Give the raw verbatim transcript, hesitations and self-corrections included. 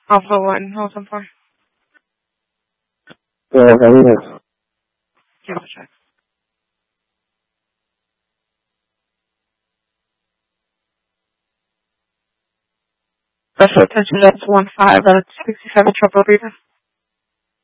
Alpha one, hold on for. Yeah, how are you? Give it a check. Special attention, that's one five out of sixty-seven Trouble Breather.